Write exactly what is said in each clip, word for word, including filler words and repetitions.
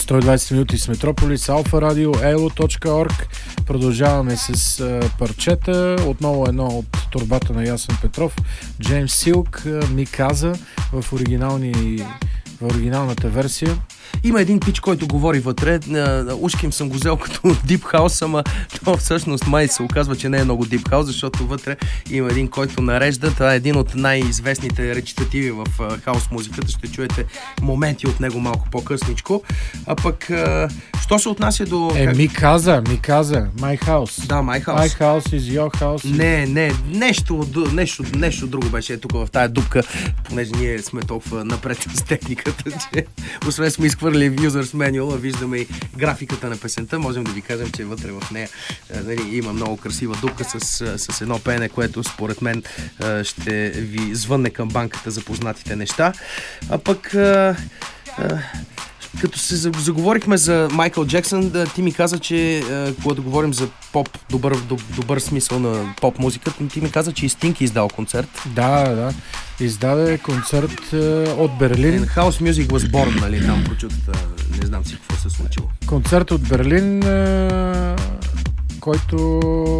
сто и двайсет минути с Метрополис, Алфа Радио, ело точка орг. Продължаваме с а, парчета. Отново едно от торбата на Ясен Петров. Джеймс Силк ми каза в, оригинални, в оригиналната версия. Има един пич, който говори вътре. Ушким съм го взел като Deep House, ама то всъщност май се оказва, че не е много Deep House, защото вътре има един, който нарежда. Това е един от най-известните речитативи в хаус музиката. Ще чуете моменти от него малко по-късничко. А пък, що се отнася до... Е, ми каза, ми каза. My House. Да, My House. My House is your house. Не, не, нещо, нещо, нещо друго беше тук в тая дупка, понеже ние сме толкова напред с техниката, че освен сме изхвърли в Users Manual, виждаме и графиката на песента. Можем да ви кажем, че вътре в нея нали, има много красива дупка с, с едно пеене, което според мен ще ви звънне към банката за познатите неща. А пък а, а, като се заговорихме за Майкъл Джексън, да, ти ми каза, че а, когато говорим за поп, добър, добър смисъл на поп музиката, ти ми каза, че и Стинг издал концерт. Да, да. Издаде концерт а, от Берлин. And House Music was born, нали, там прочутата, не знам си какво се е случило. Концерт от Берлин, а, който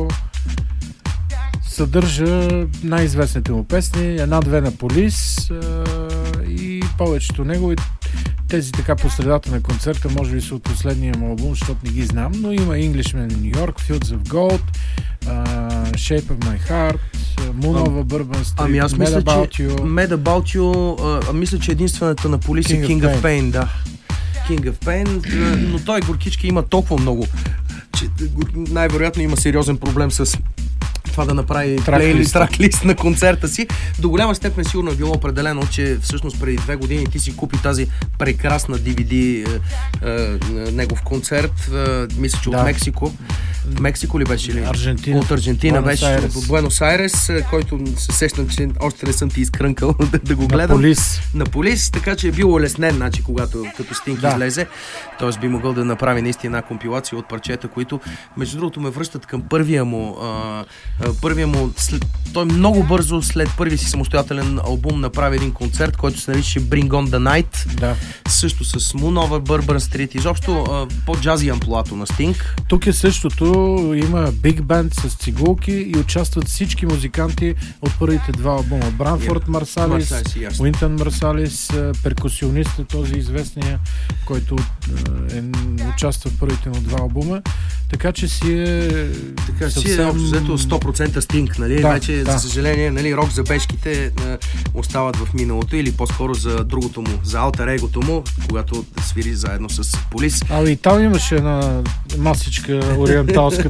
съдържа най-известните му песни, една-две на Полис а, и повечето негови. Тези така по средата на концерта може би са от последния му албум, защото не ги знам, но има Englishman in New York, Fields of Gold, uh, Shape of My Heart, Moon over Bourbon Street, ами аз Mad мисля, About че, You. Mad About You, а, мисля, че единствената на Полис е King, King of of Pain. Pain, да. King of Pain, но той горкички има толкова много, че най-вероятно има сериозен проблем с това да направи плейлист, траклист на концерта си. До голяма степен сигурно е било определено, че всъщност преди две години ти си купи тази прекрасна ди ви ди е, е, негов концерт, е, мисля, че да. От Мексико. В Мексико ли беше ли? Аржентина. От Аржентина Буенос беше Айрес. в Буенос Айрес, който се сещам, че още не съм ти изкрънкал да, да го гледам. На Полис. На Полис, така че е бил улеснен, значи, когато като Стинг да. излезе. Т.е. би могъл да направи наистина една компилация от парчета, които между другото ме връщат към първия му а, първия му, след, той много бързо след първия си самостоятелен албум направи един концерт, който се нарича Bring on the Night. Да. Също с Moon over Bourbon Street. Изобщо по-джази амплуато на Стинг. Тук е същото. Има биг бенд с цигулки и участват всички музиканти от първите два албума. Бранфорд Марсалис, Уинтън Марсалис, перкусионист, този известния, който е, участва в първите му два албума. Така че си е... Така съвсем... си е общо сто процента Стинг, нали? Да, вече, да. за съжаление, нали, рок за бешките е, остават в миналото или по-скоро за другото му, за алтер егото му, когато свири заедно с Полис. А и там имаше една масичка ориенталска